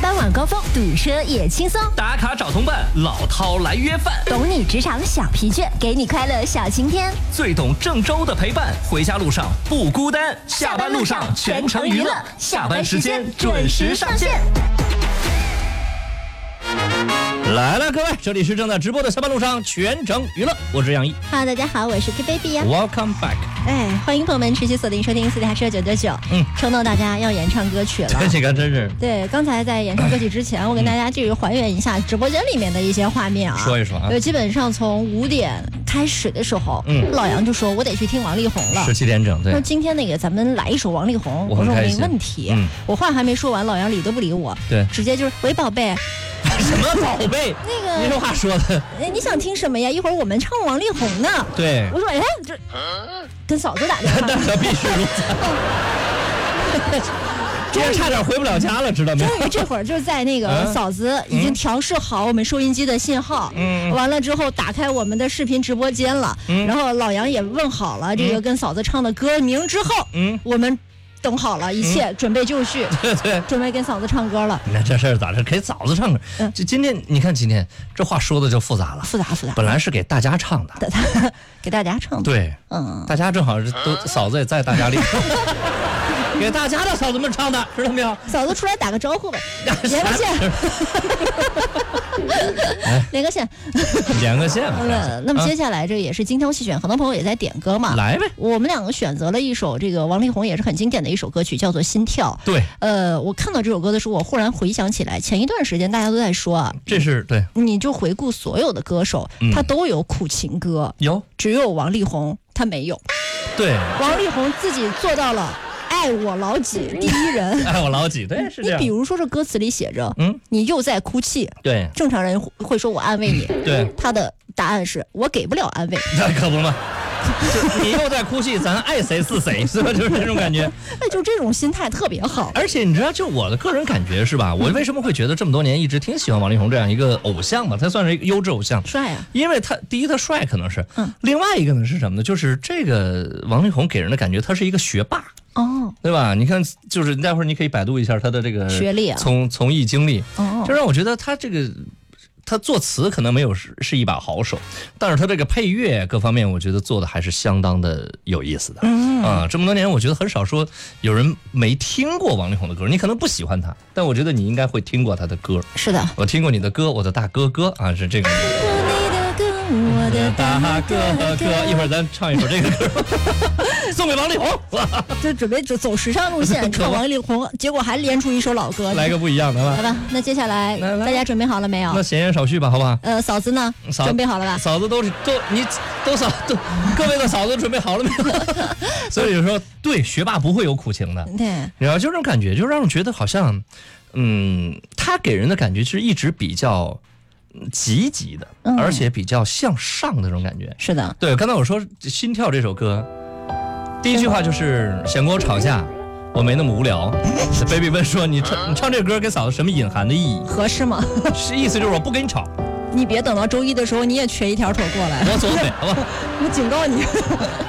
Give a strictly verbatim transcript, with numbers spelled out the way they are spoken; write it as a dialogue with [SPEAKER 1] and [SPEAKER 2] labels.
[SPEAKER 1] 班晚高峰堵车也轻松，
[SPEAKER 2] 打卡找同伴，老饕来约饭，
[SPEAKER 1] 懂你职场小疲倦，给你快乐小晴天，
[SPEAKER 2] 最懂郑州的陪伴，回家路上不孤单，下班路上全程娱乐，下班时间准时上线。来了，各位，这里是正在直播的下班路上全程娱乐，我是杨毅。
[SPEAKER 1] Hello， 大家好，我是 K Baby 呀。
[SPEAKER 2] Welcome back。
[SPEAKER 1] 哎，欢迎朋友们持续锁定收听四台车九九九。嗯，承诺大家要演唱歌曲了。
[SPEAKER 2] 这个真是。
[SPEAKER 1] 对，刚才在演唱歌曲之前，我跟大家这个还原一下直播间里面的一些画面啊。
[SPEAKER 2] 说一说啊。
[SPEAKER 1] 对，基本上从五点开始的时候，嗯，老杨就说我得去听王力宏了。
[SPEAKER 2] 十七点整，对。
[SPEAKER 1] 说今天那个咱们来一首王力宏，我说没问题。嗯，我话还没说完，老杨理都不理我。
[SPEAKER 2] 对，
[SPEAKER 1] 直接就是喂宝贝。
[SPEAKER 2] 什么宝贝？
[SPEAKER 1] 那个，
[SPEAKER 2] 你这话说的。
[SPEAKER 1] 哎，你想听什么呀？一会儿我们唱王力宏呢。
[SPEAKER 2] 对。
[SPEAKER 1] 我说，哎，这跟嫂子打电话。
[SPEAKER 2] 那可必须如此。今天差点回不了家了，知道没？
[SPEAKER 1] 终于这会儿就在那个嫂子已经调试好我们收音机的信号，嗯，完了之后打开我们的视频直播间了，嗯，然后老杨也问好了这个跟嫂子唱的歌名之后，嗯，我们。等好了，一切、嗯、准备就绪，
[SPEAKER 2] 对对，
[SPEAKER 1] 准备跟嫂子唱歌了。
[SPEAKER 2] 那这事儿咋是给嫂子唱歌？嗯，就今天你看，今天这话说的就复杂了，
[SPEAKER 1] 复杂复杂。
[SPEAKER 2] 本来是给大家唱的，
[SPEAKER 1] 给大家唱的。
[SPEAKER 2] 对，嗯，大家正好是都嫂子也在大家里，给大家的嫂子们唱的，知道没有？
[SPEAKER 1] 嫂子出来打个招呼呗，连个线，连个线，
[SPEAKER 2] 连个线。
[SPEAKER 1] 嗯，那么接下来这也是精挑细选，很多朋友也在点歌嘛，
[SPEAKER 2] 来呗。
[SPEAKER 1] 我们两个选择了一首这个王力宏也是很经典的一首歌曲，叫做《心跳》。
[SPEAKER 2] 对，
[SPEAKER 1] 呃，我看到这首歌的时候，我忽然回想起来，前一段时间大家都在说啊，
[SPEAKER 2] 这是对，
[SPEAKER 1] 你就回顾所有的歌手，嗯、他都有苦情歌，
[SPEAKER 2] 有，
[SPEAKER 1] 只有王力宏他没有。
[SPEAKER 2] 对，
[SPEAKER 1] 王力宏自己做到了。爱我老几第一人，
[SPEAKER 2] 爱我老几，对，是这样。
[SPEAKER 1] 你比如说这歌词里写着，嗯，你又在哭泣，
[SPEAKER 2] 对，
[SPEAKER 1] 正常人会说我安慰你，
[SPEAKER 2] 对，
[SPEAKER 1] 他的答案是我给不了安慰，
[SPEAKER 2] 那可不嘛，你又在哭泣，咱爱谁是谁，是吧？就是这种感觉，
[SPEAKER 1] 哎，就这种心态特别好。
[SPEAKER 2] 而且你知道，就我的个人感觉是吧？我为什么会觉得这么多年一直挺喜欢王力宏这样一个偶像嘛？他算是一个优质偶像，
[SPEAKER 1] 帅啊！
[SPEAKER 2] 因为他第一他帅，可能是，嗯，另外一个呢是什么呢？就是这个王力宏给人的感觉，他是一个学霸。哦，对吧？你看，就是待会儿你可以百度一下他的这个
[SPEAKER 1] 学历、啊、
[SPEAKER 2] 从从艺经历，哦，就让我觉得他这个他作词可能没有是是一把好手，但是他这个配乐各方面，我觉得做的还是相当的有意思的。嗯啊，这么多年，我觉得很少说有人没听过王力宏的歌。你可能不喜欢他，但我觉得你应该会听过他的歌。
[SPEAKER 1] 是的，
[SPEAKER 2] 我听过你的歌，我的大哥哥啊，是这个。
[SPEAKER 1] 我的大哥
[SPEAKER 2] 哥，一会儿咱唱一首这个歌，送给王力宏。
[SPEAKER 1] 就准备走走时尚路线，唱王力宏，结果还连出一首老歌，
[SPEAKER 2] 来个不一样的吧？
[SPEAKER 1] 好吧，那接下来大家准备好了没有？
[SPEAKER 2] 那闲言少叙吧，好不好？
[SPEAKER 1] 呃，嫂子呢？准备好了吧？
[SPEAKER 2] 嫂子都是都你都嫂都各位的嫂子准备好了没有？所以有时候对学霸不会有苦情的，
[SPEAKER 1] 对，
[SPEAKER 2] 然后就这种感觉，就让人觉得好像，嗯，他给人的感觉是一直比较。积极的，而且比较向上的那种感觉。
[SPEAKER 1] 是的，
[SPEAKER 2] 对，刚才我说《心跳》这首歌，第一句话就是想跟我吵架，我没那么无聊。baby 问说你唱你唱这个歌给嫂子什么隐含的意义？
[SPEAKER 1] 合适吗？
[SPEAKER 2] 是意思就是我不跟你吵。
[SPEAKER 1] 你别等到周一的时候你也瘸一条腿过来。
[SPEAKER 2] 我左腿，好吧？
[SPEAKER 1] 我警告你。